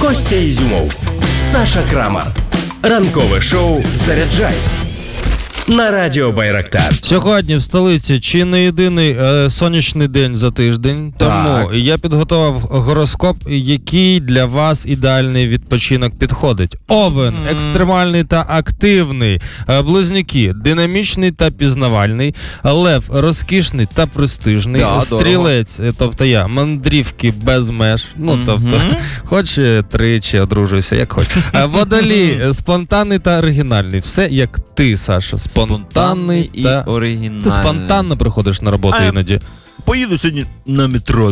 Костя Ізюмов, Саша Крамар. Ранкове шоу «Заряджай» на Радіо Байрактар. Сьогодні в столиці чи не єдиний сонячний день за тиждень, тому я підготував гороскоп, який для вас ідеальний відпочинок підходить. Овен – екстремальний та активний. Близнюки – динамічний та пізнавальний. Лев – розкішний та престижний. Стрілець, тобто я, мандрівки без меж. Тобто, хоч тричі одружуйся, як хоч. Водолій – спонтанний та оригінальний. Все як ти, Саша. Спонтанний і оригінальний. Ти спонтанно приходиш на роботу іноді. Поїду сьогодні на метро.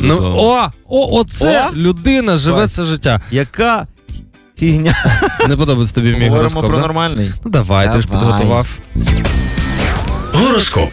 Оце людина живе це життя. Яка фігня. Не подобається тобі мій гороскоп, про нормальний. Давай, ти ж підготував. Гороскоп.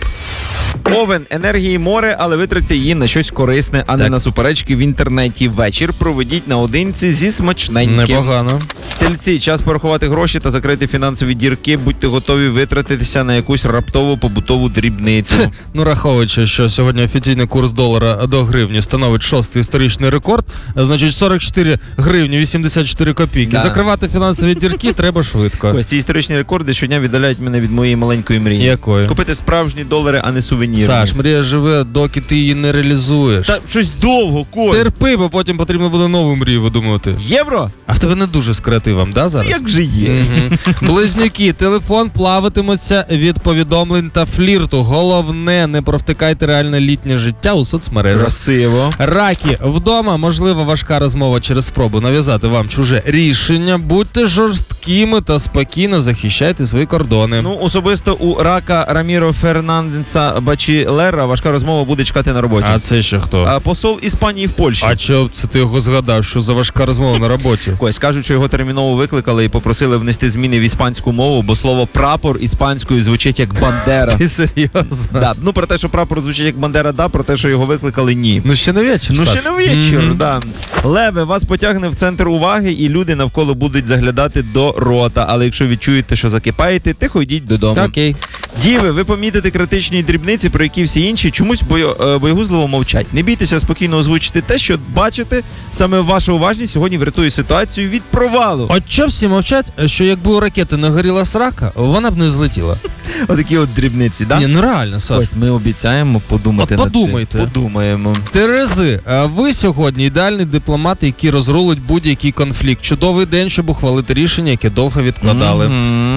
Овен, енергії море, але витратьте її на щось корисне, а не на суперечки в інтернеті. Вечір проведіть наодинці зі смачненьким. Непогано. Тельці, час порахувати гроші та закрити фінансові дірки. Будьте готові витратитися на якусь раптову побутову дрібницю. Раховуючи, що сьогодні офіційний курс долара до гривні становить 6-й історичний рекорд, значить 44 гривні 84 копійки. Закривати фінансові дірки треба швидко. Ось ці історичні рекорди щодня віддаляють мене від моєї маленької мрії. Якої? Купити справжні долари, а не сувенірні. Саш, мрія живе, доки ти її не реалізуєш. Та щось довго, Кость. Терпи, бо потім потрібно буде нову мрію видумувати. Євро? А в тебе не дуже з креативом, да, зараз? Як же є. Близнюки, телефон плаватиметься від повідомлень та флірту. Головне, не провтикайте реальне літнє життя у соцмережах. Красиво. Раки, вдома, можливо, важка розмова через спробу нав'язати вам чуже рішення. Будьте жорсткими та спокійно захищайте свої кордони. Особисто у рака Раміро Фернандеса Бачілера важка розмова буде чекати на роботі. А це ще хто? Посол Іспанії в Польщі. А чого це ти його згадав, що за важка розмова на роботі? Ось, кажуть, що його терміново викликали і попросили внести зміни в іспанську мову, бо слово «прапор» іспанською звучить як «бандера». Ти серйозно? Да. Про те, що прапор звучить як «бандера», про те, що його викликали, ні. Ще не вечір, ще не вечір, да. Леви, вас потягне в центр уваги, і люди навколо будуть заглядати до рота, але якщо відчуєте, що закипаєте, тихо йдіть додому. Окей. Діви, ви помітите критичні дрібниці, про які всі інші чомусь боягузливо мовчать. Не бійтеся спокійно озвучити те, що бачите, саме ваша уважність сьогодні врятує ситуацію від провалу. От що всі мовчать, що якби у ракети не горіла срака, вона б не злетіла. Отакі от дрібниці, да? Ні, реально, Саш. Ось ми обіцяємо подумати над цим. Подумаємо. Терези, ви сьогодні ідеальний дипломат, який розрулить будь-який конфлікт. Чудовий день, щоб ухвалити рішення, яке довго відкладали.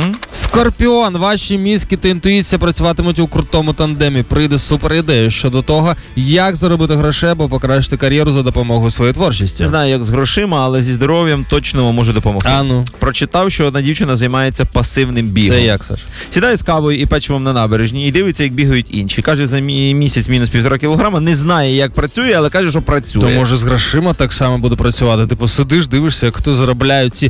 Скорпіон, ваші мізки та інтуїція працюватимуть у крутому тандемі. Прийде супер ідея щодо того, як заробити грошей або покращити кар'єру за допомогою своєї творчості. Не знаю, як з грошима, але зі здоров'ям точно вам може допомогти. Прочитав, що одна дівчина займається пасивним бігом. Це як, Саш? Сідає з кавою і печивом на набережні і дивиться, як бігають інші. Каже, за місяць мінус 1,5 кілограма. Не знає, як працює, але каже, що працює. То може з грошима так само буде працювати? Типу сидиш, дивишся, як хто заробляє ці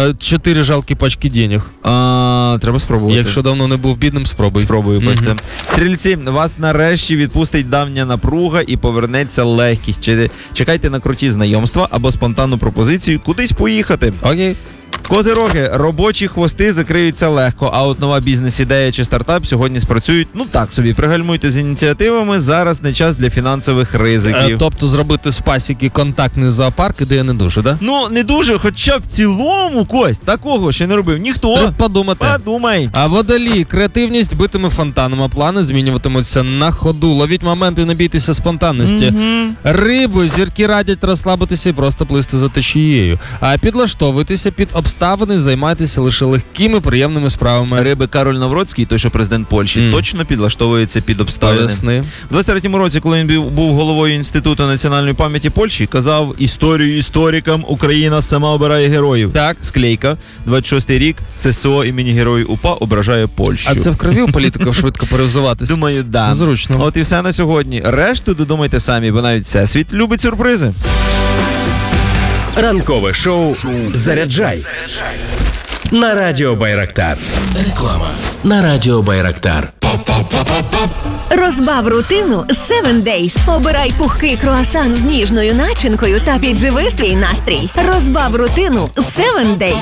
4 жалкі пачки денег. Треба спробувати. Якщо давно не був бідним, спробуй. Спробую, Костя. Стрільці, вас нарешті відпустить давня напруга і повернеться легкість. Чекайте на круті знайомства або спонтанну пропозицію кудись поїхати. Окей. Козироги, робочі хвости закриються легко, а от нова бізнес-ідея чи стартап сьогодні спрацюють, так собі. Пригальмуйте з ініціативами, зараз не час для фінансових ризиків. Тобто зробити з пасіки контактний зоопарк ідея не дуже, да? Не дуже, хоча в цілому, Кость, такого ще не робив ніхто. Треба подумати. Подумай. А водолій, креативність битиме фонтаном, а плани змінюватимуться на ходу. Ловіть моменти і не бійтеся спонтанності. Риби, зірки радять розслабитися і просто плисти за течією. А підлаштовуйтеся під обставини, займайтеся лише легкими, приємними справами. Риби Кароль Навроцький, той, що президент Польщі, точно підлаштовується під обставини. Поясни. У 23-му році, коли він був головою Інституту національної пам'яті Польщі, казав: історію історикам, Україна сама обирає героїв. Так. Склейка. 26-й рік, ССО імені Героїв УПА ображає Польщу. А це в крові у політиків швидко перевзуватись? Думаю, да. Зручно. От і все на сьогодні. Решту додумайте самі, бо навіть всесвіт любить сюрпризи. Ранкове шоу «Заряджай» на Радіо Байрактар. Реклама на Радіо Байрактар. Розбав рутину 7 Days. Обирай пухкий круасан з ніжною начинкою та підживи свій настрій. Розбав рутину 7 Days.